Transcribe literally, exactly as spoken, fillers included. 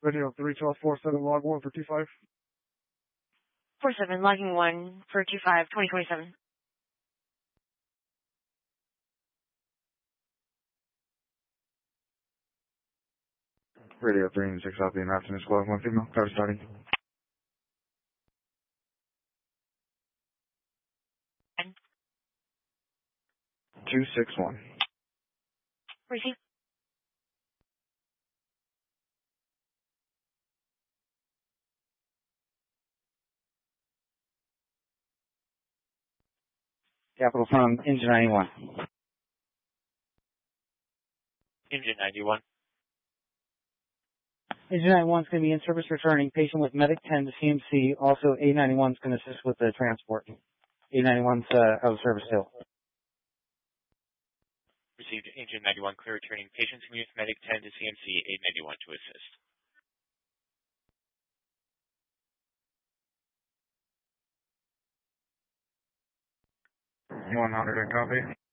Radio three twelve four seven log one for two five. four seven, logging one for two five, twenty twenty-seven. Radio three and six copy and afternoon squad one female. Car starting. two six one. Receive. Capital from Engine ninety-one. Engine ninety-one. Engine ninety-one is going to be in service returning. Patient with Medic ten to C M C. Also, A ninety-one is going to assist with the transport. A ninety-one's uh, out of service still. Received Engine ninety-one, clear returning patients and use Medic ten to C M C, A ninety-one to assist. one hundred and copy.